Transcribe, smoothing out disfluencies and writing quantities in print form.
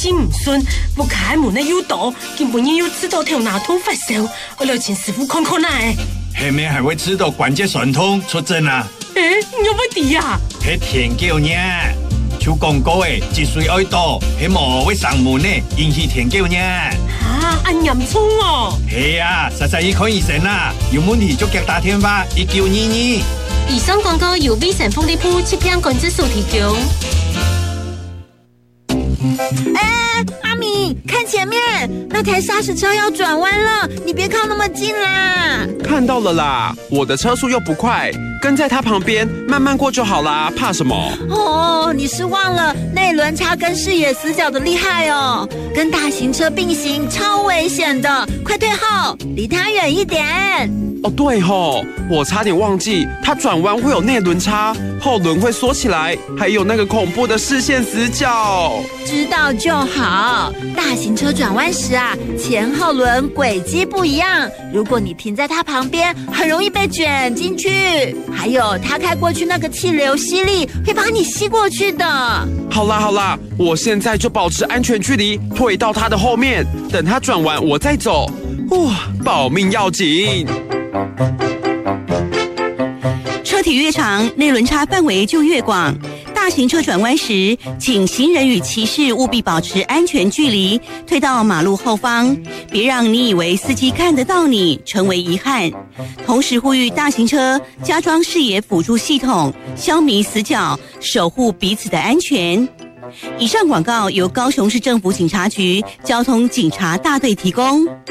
真唔顺，不开门的有毒，根本又知道头哪痛发烧，我来请师傅看看来。 下面还会知道关节酸痛出症啊？ 你有乜事啊？ 系田叫呢，像广告诶，积水爱多，系毛会上门呢，引起田叫呢。 按严重哦。 系啊，实际去看醫生啦，有問題就給打電話1922。 以上廣告由威神風力鋪七片管制所提供。 阿米，看前面，那台砂石车要转弯了，你别靠那么近啦。 看到了啦，我的车速又不快，跟在他旁边慢慢过就好啦，怕什么？ 哦，你是忘了内轮差跟视野死角的厉害哦，跟大型车并行超危险的，快退后，离他远一点。 哦，对吼，我差点忘记，它转弯会有内轮差，后轮会缩起来，还有那个恐怖的视线死角。 知道就好。大型车转弯时啊，前后轮轨迹不一样，如果你停在它旁边，很容易被卷进去。还有，它开过去那个气流吸力会把你吸过去的。 好啦，我现在就保持安全距离，退到它的后面，等它转完我再走。哇，保命要紧。 车体越长，内轮差范围就越广。大型车转弯时，请行人与骑士务必保持安全距离，退到马路后方，别让你以为司机看得到你，成为遗憾。同时呼吁大型车加装视野辅助系统，消弭死角，守护彼此的安全。以上广告由高雄市政府警察局交通警察大队提供。